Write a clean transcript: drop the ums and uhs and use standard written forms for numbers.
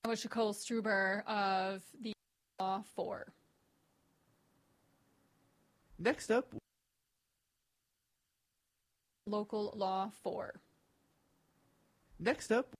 Nicole Struber of the Law 4. Next up, Local Law 4. Next up,